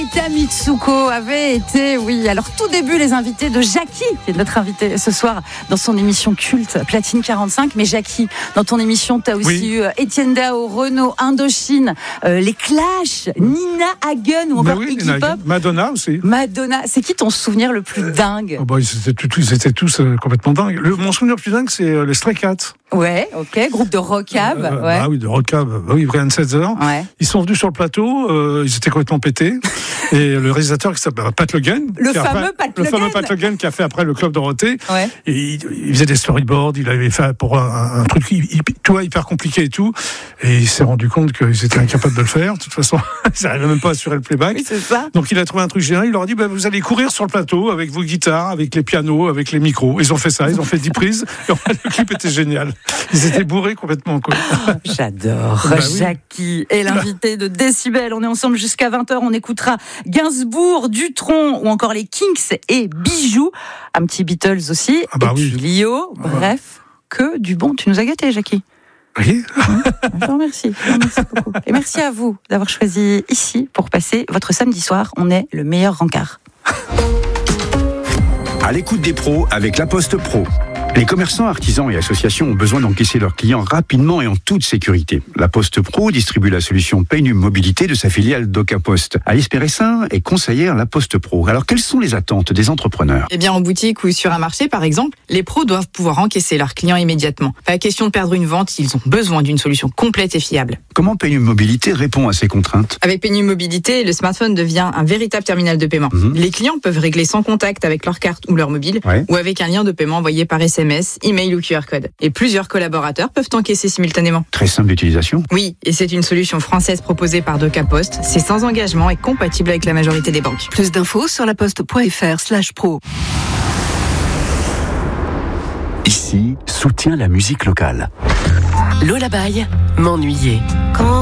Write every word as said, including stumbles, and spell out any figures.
Rita Mitsuko avait été, oui, alors tout début, les invités de Jackie, qui est notre invité ce soir dans son émission culte Platine quarante-cinq. Mais Jackie, dans ton émission, tu as aussi oui. eu Étienne Dao, Renaud, Indochine, euh, les Clash, Nina Hagen ou encore oui, Iggy Pop. Madonna aussi. Madonna, c'est qui ton souvenir le plus dingue? oh bah, ils, étaient tous, ils étaient tous euh, complètement dingues. Le, mon souvenir le plus dingue, c'est euh, les Stray Cats. Ouais, ok, groupe de rockab. Euh, ouais. Ah oui, de rockab. Bah oui, Brian Setzer. Ouais. Ils sont venus sur le plateau, euh, ils étaient complètement pétés. Et le réalisateur qui s'appelle Pat Le Guen, le qui fameux après, Pat le Le fameux Guen. Pat Le Guen qui a fait après le Club Dorothée. Ouais. Et il, il faisait des storyboards, il avait fait pour un, un truc, il, il, tu vois, hyper compliqué et tout. Et il s'est rendu compte qu'ils étaient incapables de le faire. De toute façon, ils n'arrivaient même pas à assurer le playback. Oui, c'est ça. Donc il a trouvé un truc génial. Il leur a dit, bah, vous allez courir sur le plateau avec vos guitares, avec les pianos, avec les micros. Ils ont fait ça, ils ont fait dix prises. Et le clip était génial. Ils étaient bourrés complètement, quoi. J'adore bah oui. Jackie et l'invité de Décibel. On est ensemble jusqu'à vingt heures. On écoutera Gainsbourg, Dutronc ou encore les Kinks et Bijoux. Un petit Beatles aussi. Ah bah et oui. puis Lio. Ah bah. Bref, que du bon. Tu nous as gâtés, Jackie. Oui. Je vous remercie. Je vous remercie beaucoup. Et merci à vous d'avoir choisi ici pour passer votre samedi soir. On est le meilleur rencard. À l'écoute des pros avec La Poste Pro. Les commerçants, artisans et associations ont besoin d'encaisser leurs clients rapidement et en toute sécurité. La Poste Pro distribue la solution Paynum Mobilité de sa filiale DocaPost. Alice Péressin est conseillère La Poste Pro. Alors, quelles sont les attentes des entrepreneurs ? Eh bien, en boutique ou sur un marché, par exemple, les pros doivent pouvoir encaisser leurs clients immédiatement. Pas question de perdre une vente, ils ont besoin d'une solution complète et fiable. Comment Paynum Mobilité répond à ces contraintes ? Avec Paynum Mobilité, le smartphone devient un véritable terminal de paiement. Mmh. Les clients peuvent régler sans contact avec leur carte ou leur mobile, ouais. ou avec un lien de paiement envoyé par S M S, email ou Q R code. Et plusieurs collaborateurs peuvent encaisser simultanément. Très simple d'utilisation. Oui, et c'est une solution française proposée par DocaPost. C'est sans engagement et compatible avec la majorité des banques. Plus d'infos sur laposte.fr slash pro. Ici, soutient la musique locale. Lola Baye, m'ennuyer. Quand